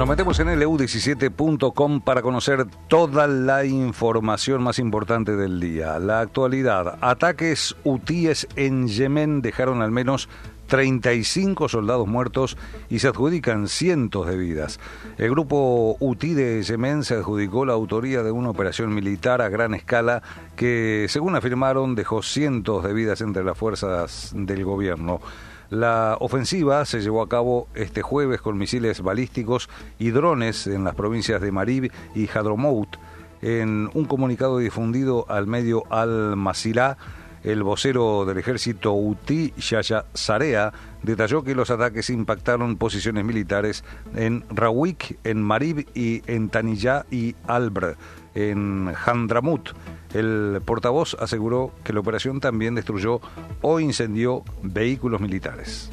Nos metemos en LU17.com para conocer toda la información más importante del día. La actualidad. Ataques hutíes en Yemen dejaron al menos 35 soldados muertos y se adjudican cientos de vidas. El grupo hutí de Yemen se adjudicó la autoría de una operación militar a gran escala que, según afirmaron, dejó cientos de vidas entre las fuerzas del gobierno. La ofensiva se llevó a cabo este jueves con misiles balísticos y drones en las provincias de Marib y Hadramout. En un comunicado difundido al medio Al-Masirah, el vocero del ejército hutí, Yahya Sarea, detalló que los ataques impactaron posiciones militares en Rawik, en Marib y en Taniyah y Albr, en Hadramout. El portavoz aseguró que la operación también destruyó o incendió vehículos militares.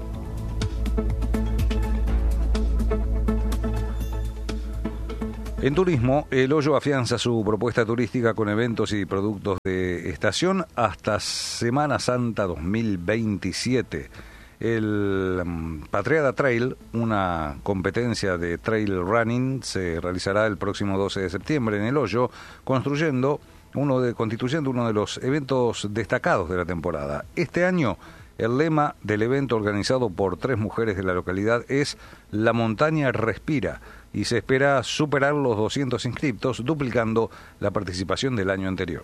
En turismo, El Hoyo afianza su propuesta turística con eventos y productos de estación hasta Semana Santa 2027. El Patriada Trail, una competencia de trail running, se realizará el próximo 12 de septiembre en El Hoyo, constituyendo uno de los eventos destacados de la temporada. Este año, el lema del evento, organizado por 3 mujeres de la localidad, es La montaña respira, y se espera superar los 200 inscriptos, duplicando la participación del año anterior.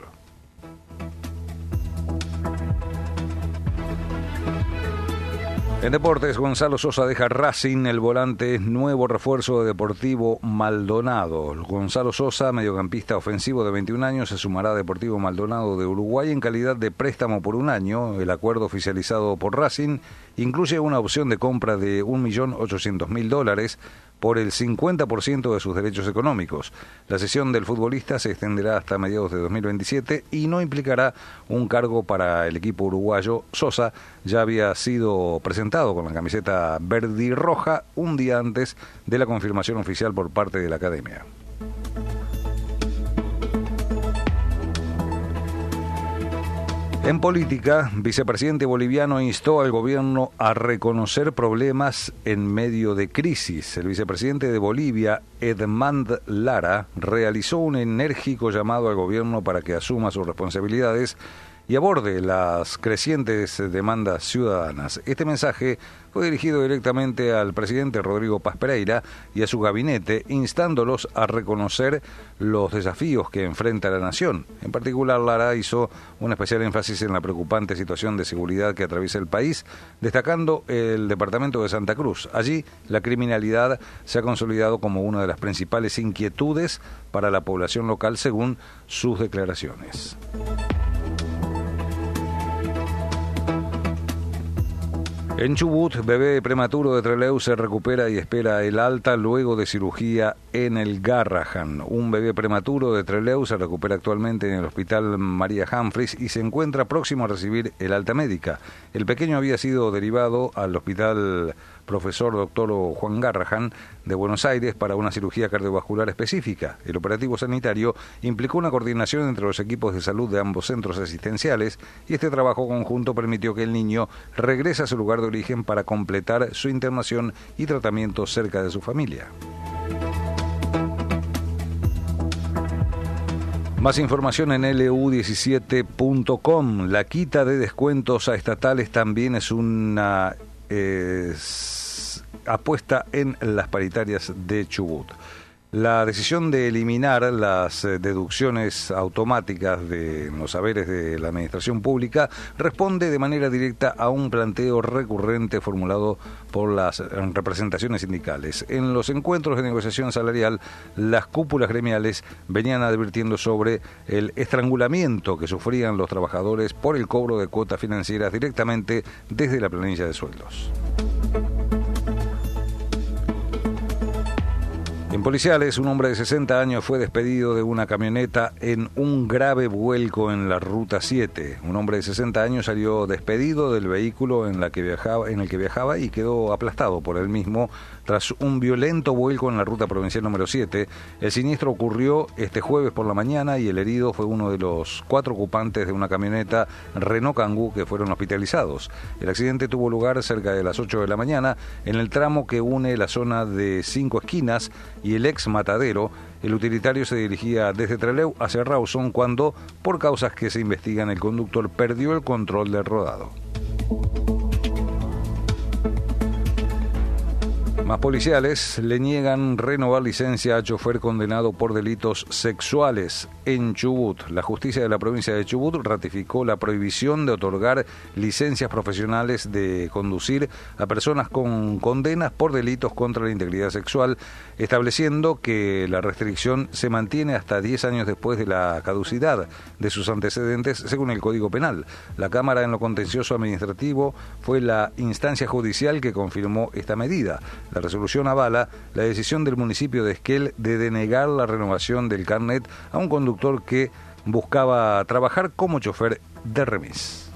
En deportes, Gonzalo Sosa deja Racing. El volante es nuevo refuerzo de Deportivo Maldonado. Gonzalo Sosa, mediocampista ofensivo de 21 años, se sumará a Deportivo Maldonado de Uruguay en calidad de préstamo por un año. El acuerdo oficializado por Racing incluye una opción de compra de $1.800.000 por el 50% de sus derechos económicos. La cesión del futbolista se extenderá hasta mediados de 2027 y no implicará un cargo para el equipo uruguayo. Sosa ya había sido presentado con la camiseta verde y roja un día antes de la confirmación oficial por parte de la academia. En política, vicepresidente boliviano instó al gobierno a reconocer problemas en medio de crisis. El vicepresidente de Bolivia, Edmond Lara, realizó un enérgico llamado al gobierno para que asuma sus responsabilidades y aborde las crecientes demandas ciudadanas. Este mensaje fue dirigido directamente al presidente Rodrigo Paz Pereira y a su gabinete, instándolos a reconocer los desafíos que enfrenta la nación. En particular, Lara hizo un especial énfasis en la preocupante situación de seguridad que atraviesa el país, destacando el departamento de Santa Cruz. Allí, la criminalidad se ha consolidado como una de las principales inquietudes para la población local, según sus declaraciones. En Chubut, bebé prematuro de Trelew se recupera y espera el alta luego de cirugía en el Garrahan. Un bebé prematuro de Trelew se recupera actualmente en el Hospital María Humphreys y se encuentra próximo a recibir el alta médica. El pequeño había sido derivado al Hospital Profesor Dr. Juan Garrahan de Buenos Aires para una cirugía cardiovascular específica. El operativo sanitario implicó una coordinación entre los equipos de salud de ambos centros asistenciales y este trabajo conjunto permitió que el niño regrese a su lugar de origen para completar su internación y tratamiento cerca de su familia. Más información en LU17.com. La quita de descuentos a estatales también es una apuesta en las paritarias de Chubut. La decisión de eliminar las deducciones automáticas de los haberes de la administración pública responde de manera directa a un planteo recurrente formulado por las representaciones sindicales. En los encuentros de negociación salarial, las cúpulas gremiales venían advirtiendo sobre el estrangulamiento que sufrían los trabajadores por el cobro de cuotas financieras directamente desde la planilla de sueldos. En En Policiales, un hombre de 60 años fue despedido de una camioneta en un grave vuelco en la Ruta 7. Un hombre de 60 años salió despedido del vehículo en el que viajaba y quedó aplastado por él mismo tras un violento vuelco en la ruta provincial número 7. El siniestro ocurrió este jueves por la mañana y el herido fue uno de los 4 ocupantes de una camioneta Renault Kangoo que fueron hospitalizados. El accidente tuvo lugar cerca de las 8 de la mañana en el tramo que une la zona de Cinco Esquinas y el ex Matadero. El utilitario se dirigía desde Trelew hacia Rawson cuando, por causas que se investigan, el conductor perdió el control del rodado. Más policiales le niegan renovar licencia a chofer condenado por delitos sexuales en Chubut. La justicia de la provincia de Chubut ratificó la prohibición de otorgar licencias profesionales de conducir a personas con condenas por delitos contra la integridad sexual, estableciendo que la restricción se mantiene hasta 10 años después de la caducidad de sus antecedentes, según el Código Penal. La Cámara en lo Contencioso Administrativo fue la instancia judicial que confirmó esta medida. La resolución avala la decisión del municipio de Esquel de denegar la renovación del carnet a un conductor que buscaba trabajar como chofer de remis.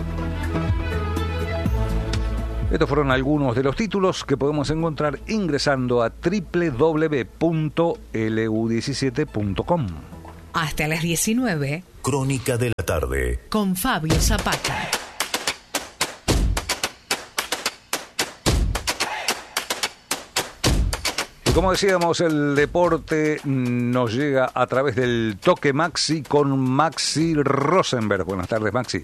Estos fueron algunos de los títulos que podemos encontrar ingresando a www.lu17.com. Hasta las 19. Crónica de la tarde. Con Fabio Zapata. Como decíamos, el deporte nos llega a través del Toque Maxi con Maxi Rosenberg. Buenas tardes, Maxi.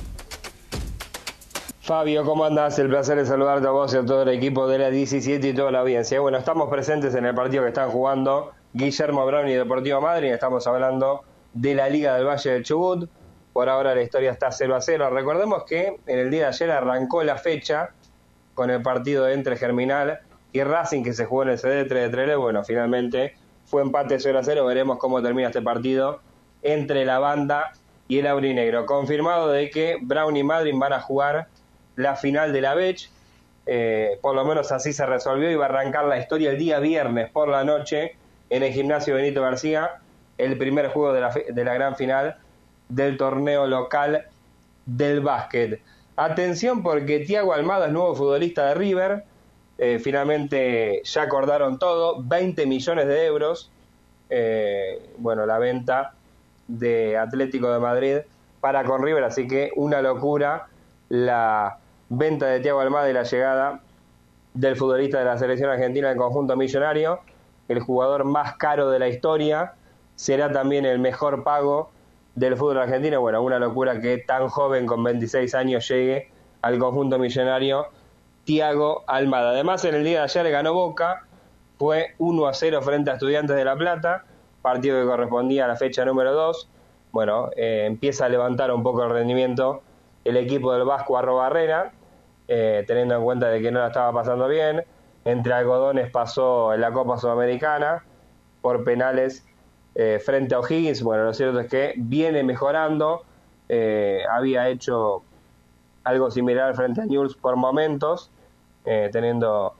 Fabio, ¿cómo andás? El placer de saludarte a vos y a todo el equipo de la 17 y toda la audiencia. Bueno, estamos presentes en el partido que están jugando Guillermo Brown y Deportivo Madryn. Estamos hablando de la Liga del Valle del Chubut. Por ahora la historia está 0-0. Recordemos que en el día de ayer arrancó la fecha con el partido entre Germinal y Racing, que se jugó en el CD3 de Trelew. Bueno, finalmente fue empate 0-0. Veremos cómo termina este partido entre la banda y el aurinegro. Confirmado de que Brown y Madryn van a jugar la final de la Bech. Por lo menos así se resolvió y va a arrancar la historia el día viernes por la noche en el gimnasio Benito García, el primer juego de la gran final del torneo local del básquet. Atención, porque Thiago Almada es nuevo futbolista de River. Finalmente ya acordaron todo, 20 millones de euros, la venta de Atlético de Madrid para con River, así que una locura la venta de Thiago Almada y la llegada del futbolista de la selección argentina del conjunto millonario, el jugador más caro de la historia, será también el mejor pago del fútbol argentino. Bueno, una locura que tan joven, con 26 años, llegue al conjunto millonario Thiago Almada. Además, en el día de ayer ganó Boca, fue 1-0 frente a Estudiantes de La Plata, partido que correspondía a la fecha número 2. Bueno, empieza a levantar un poco el rendimiento el equipo del Vasco Arrobarrena, teniendo en cuenta de que no la estaba pasando bien. Entre algodones pasó en la Copa Sudamericana por penales frente a O'Higgins. Bueno, lo cierto es que viene mejorando, había hecho algo similar frente a Newell's por momentos, teniendo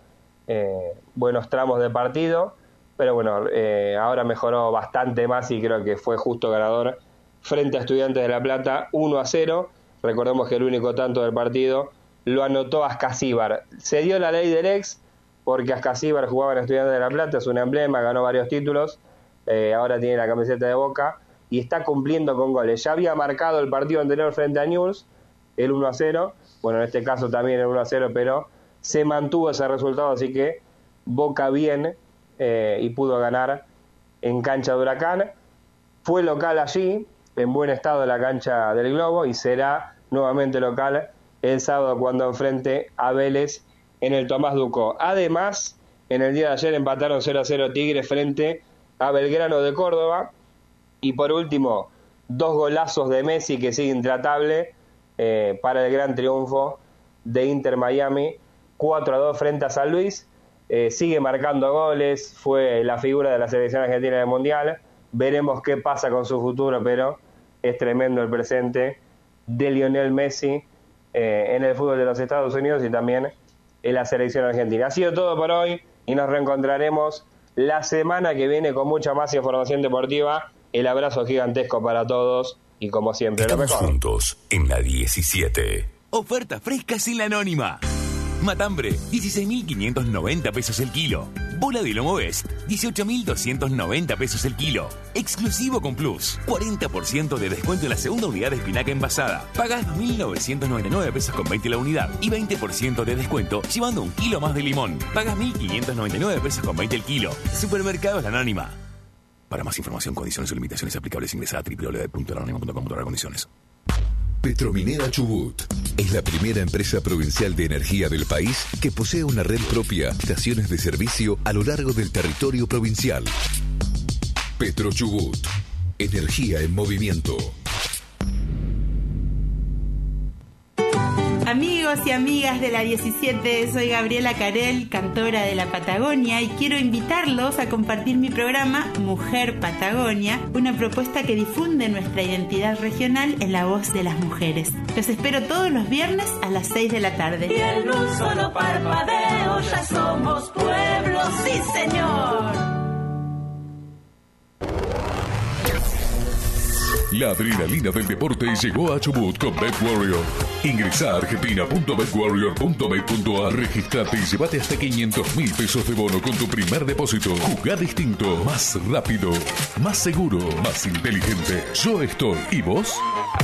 buenos tramos de partido, pero bueno, ahora mejoró bastante más y creo que fue justo ganador frente a Estudiantes de La Plata, 1-0. Recordemos que el único tanto del partido lo anotó Ascasíbar. Se dio la ley del ex, porque Ascasíbar jugaba en Estudiantes de La Plata, es un emblema, ganó varios títulos, ahora tiene la camiseta de Boca y está cumpliendo con goles. Ya había marcado el partido anterior frente a Newell's, el 1-0, bueno, en este caso también el 1-0, pero se mantuvo ese resultado, así que Boca bien y pudo ganar en cancha de Huracán. Fue local allí, en buen estado, la cancha del Globo, y será nuevamente local el sábado cuando enfrente a Vélez en el Tomás Ducó. Además, en el día de ayer empataron 0-0 Tigres frente a Belgrano de Córdoba, y por último, 2 golazos de Messi que sigue intratable para el gran triunfo de Inter Miami, 4-2 frente a San Luis. Sigue marcando goles, fue la figura de la selección argentina del Mundial. Veremos qué pasa con su futuro, pero es tremendo el presente de Lionel Messi en el fútbol de los Estados Unidos y también en la selección argentina. Ha sido todo por hoy y nos reencontraremos la semana que viene con mucha más información deportiva. El abrazo gigantesco para todos y como siempre, lo mejor. Juntos en la 17. Ofertas frescas en la Anónima. Matambre, 16.590 pesos el kilo. Bola de lomo Best, 18.290 pesos el kilo. Exclusivo con Plus, 40% de descuento en la segunda unidad de espinaca envasada. Pagás 2.999 pesos con 20 la unidad y 20% de descuento llevando un kilo más de limón. Pagás 1.599 pesos con 20 el kilo. Supermercados La Anónima. Para más información, condiciones o limitaciones aplicables, ingresa a www.lanonima.com/condiciones. Petrominera Chubut es la primera empresa provincial de energía del país que posee una red propia de estaciones de servicio a lo largo del territorio provincial. Petro Chubut, energía en movimiento. Amigos y amigas de la 17, soy Gabriela Carel, cantora de la Patagonia, y quiero invitarlos a compartir mi programa Mujer Patagonia, una propuesta que difunde nuestra identidad regional en la voz de las mujeres. Los espero todos los viernes a las 6 de la tarde. Y en un solo parpadeo ya somos pueblo, sí señor. La adrenalina del deporte llegó a Chubut con BetWarrior. Ingresa a argentina.betwarrior.bet.ar, registrate y llévate hasta 500.000 pesos de bono con tu primer depósito. Jugá distinto, más rápido, más seguro, más inteligente. Yo estoy. ¿Y vos?